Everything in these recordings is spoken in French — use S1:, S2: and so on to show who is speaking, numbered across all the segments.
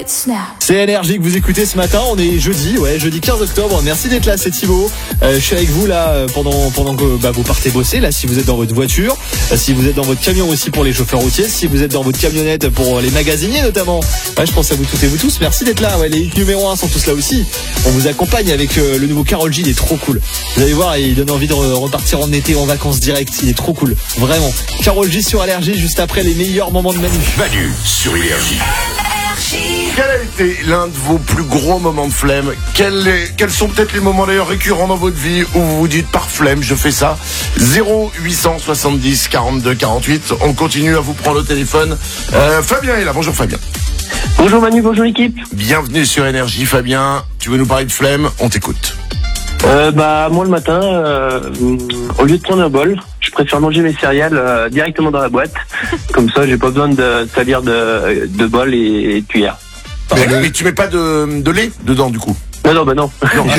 S1: C'est Énergie que vous écoutez ce matin. On est jeudi 15 octobre. Merci d'être là, c'est Thibaut. Je suis avec vous là pendant que vous partez bosser. Là, si vous êtes dans votre voiture, si vous êtes dans votre camion aussi pour les chauffeurs routiers, si vous êtes dans votre camionnette pour les magasiniers notamment. Je pense à vous toutes et vous tous. Merci d'être là. Les hits numéro 1 sont tous là aussi. On vous accompagne avec le nouveau Karol G. Il est trop cool. Vous allez voir, il donne envie de repartir en été en vacances direct. Il est trop cool, vraiment. Karol G sur Énergie juste après les meilleurs moments de Manu.
S2: Manu sur Énergie. Quel a été l'un de vos plus gros moments de flemme? Quels sont peut-être les moments d'ailleurs récurrents dans votre vie où vous vous dites par flemme je fais ça? 0870 42 48. On continue à vous prendre au téléphone. Fabien est là. Bonjour Fabien.
S3: Bonjour Manu, bonjour l'équipe.
S2: Bienvenue sur Énergie Fabien. Tu veux nous parler de flemme? On t'écoute.
S3: Moi le matin, au lieu de prendre un bol, je préfère manger mes céréales directement dans la boîte. Comme ça, j'ai pas besoin de salir de bol et de cuillère.
S2: Mais tu mets pas de lait dedans du coup?
S3: Non.
S2: Non,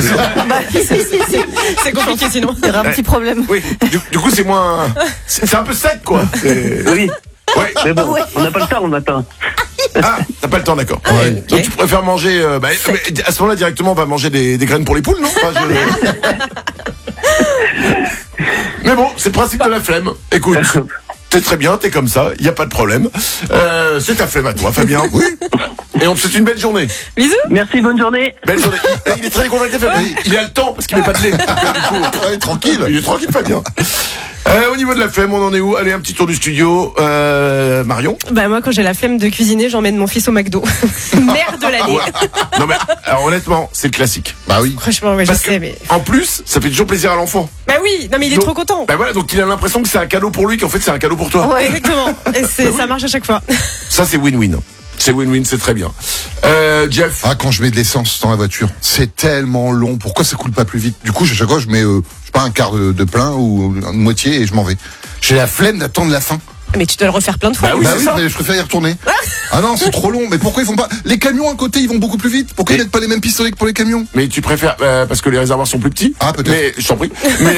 S4: c'est compliqué sinon.
S5: Il y aura un petit problème.
S2: Oui, du coup c'est moins... C'est un peu sec quoi.
S3: Oui.
S2: Ouais.
S3: Mais bon, on n'a pas le temps le matin.
S2: Ah, t'as pas le temps, d'accord. Ouais. Okay. Donc tu préfères manger... mais à ce moment-là, directement, on va manger des graines pour les poules, non? Mais bon, c'est le principe de la flemme. Écoute, t'es très bien, t'es comme ça, y a pas de problème. C'est ta flemme à toi, Fabien. Oui. Et on te souhaite une belle journée.
S4: Bisous.
S3: Merci, bonne journée.
S2: Belle journée. Il est très convaincu, Fabien. Il a le temps parce qu'il met pas de lait. Ouais, tranquille. Il est tranquille, Fabien. Au niveau de la flemme, on en est où? Allez, un petit tour du studio. Marion?
S4: Moi, quand j'ai la flemme de cuisiner, j'emmène mon fils au McDo. Merde de l'année.
S2: Non mais, alors honnêtement, c'est le classique. Bah oui.
S4: Franchement, je sais, mais...
S2: En plus, ça fait toujours plaisir à l'enfant.
S4: Bah oui, non mais il est trop content.
S2: Bah voilà, donc il a l'impression que c'est un cadeau pour lui, qu'en fait c'est un cadeau pour toi.
S4: Ouais, exactement. Et ça marche à chaque fois.
S2: Ça, c'est win-win. C'est win-win, c'est très bien. Jeff?
S6: Quand je mets de l'essence dans la voiture, c'est tellement long. Pourquoi ça coule pas plus vite? Du coup, chaque fois, je mets, pas un quart de plein ou une moitié et je m'en vais. J'ai la flemme d'attendre la fin.
S4: Mais tu dois le refaire plein de fois.
S6: Bah oui, mais je préfère y retourner. Ah non, c'est trop long. Mais pourquoi ils font pas? Les camions à côté, ils vont beaucoup plus vite. Pourquoi ils mettent pas les mêmes pistolets que pour les camions?
S2: Mais tu préfères, parce que les réservoirs sont plus petits.
S6: Ah, peut-être.
S2: Mais, je t'en prie. Mais,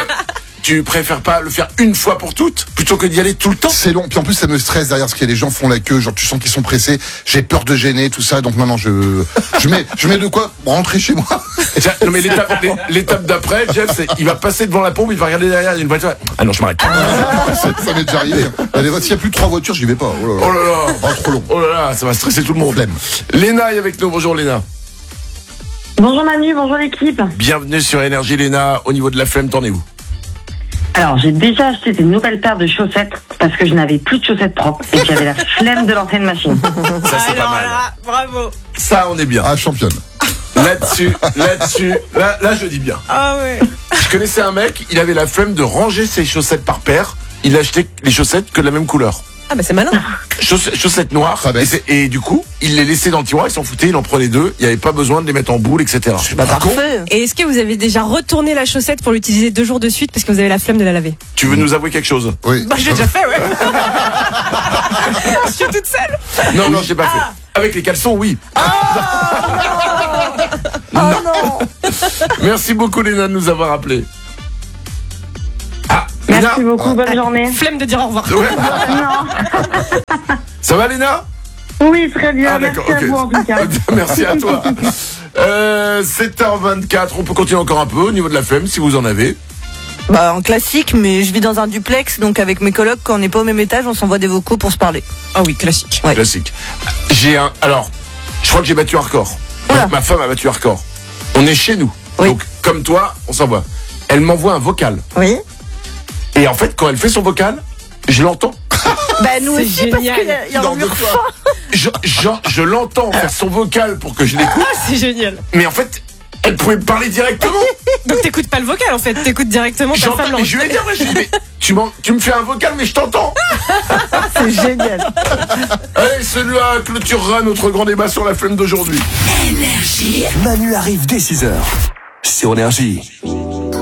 S2: tu préfères pas le faire une fois pour toutes plutôt que d'y aller tout le temps? C'est long. Puis en plus, ça me stresse derrière parce que les gens font la queue. Genre, tu sens qu'ils sont pressés. J'ai peur de gêner, tout ça. Donc non, je mets de quoi rentrer chez moi. Non, mais l'étape d'après, Jeff, c'est, il va passer devant la pompe, il va regarder derrière, il y a une voiture. Ah non, je m'arrête.
S6: Ça m'est déjà arrivé. S'il y a plus de 3 voitures, j'y vais pas. Oh là là. Trop long.
S2: Oh là là, ça va stresser tout le monde. Léna est avec nous. Bonjour Léna.
S7: Bonjour Manu, bonjour l'équipe.
S2: Bienvenue sur Énergie Léna. Au niveau de la flemme, t'en es où?
S7: Alors, j'ai déjà acheté des nouvelles paires de chaussettes parce que je n'avais plus de chaussettes propres et que j'avais la flemme de l'ancienne machine.
S2: Ça, c'est pas mal.
S4: Là, bravo.
S2: Ça, on est bien.
S6: Ah, championne.
S2: Là-dessus, là, je dis bien.
S4: Ah ouais.
S2: Je connaissais un mec, il avait la flemme de ranger ses chaussettes par paire. Il achetait les chaussettes que de la même couleur.
S4: Ah bah c'est malin.
S2: Chaussettes noires. Et du coup, il les laissait dans le tiroir, il s'en foutait, il en prenait 2. Il n'y avait pas besoin de les mettre en boule, etc.
S5: Bah parfait.
S4: Et est-ce que vous avez déjà retourné la chaussette pour l'utiliser 2 jours de suite parce que vous avez la flemme de la laver?
S2: Tu veux nous avouer quelque chose?
S6: Oui.
S4: Bah je l'ai déjà fait, ouais. Je suis toute seule.
S2: Non, je l'ai pas fait. Avec les caleçons, oui.
S5: Non.
S2: Merci beaucoup Léna de nous avoir appelés.
S7: Merci beaucoup, bonne journée.
S4: Flemme de dire au revoir.
S2: Ouais.
S7: Non.
S2: Ça va Léna?
S7: Oui, très bien. Merci
S2: d'accord,
S7: à vous en tout cas.
S2: Merci à toi. 7h24, on peut continuer encore un peu au niveau de la flemme si vous en avez.
S5: En classique, mais je vis dans un duplex, donc avec mes colocs, quand on n'est pas au même étage, on s'envoie des vocaux pour se parler.
S4: Ah oui, classique.
S5: Ouais.
S2: Classique. Alors, je crois que j'ai battu un record.
S5: Voilà.
S2: Ma femme a battu un record. On est chez nous.
S5: Oui.
S2: Donc, comme toi, on s'envoie. Elle m'envoie un vocal.
S5: Oui.
S2: Et en fait, quand elle fait son vocal, je l'entends.
S5: Nous
S4: C'est
S5: aussi,
S4: génial.
S5: parce qu'il y a un mur fort.
S2: Je l'entends faire son vocal pour que je l'écoute.
S4: Ah, c'est génial.
S2: Mais en fait, elle pouvait me parler directement.
S4: Donc t'écoutes pas le vocal en fait, t'écoutes directement ta
S2: J'entends,
S4: femme.
S2: mais je lui ai dit, mais tu me fais un vocal, mais je t'entends.
S5: C'est génial.
S2: Allez, celui-là clôturera notre grand débat sur la flemme d'aujourd'hui.
S8: Énergie. Manu arrive dès 6h sur Énergie.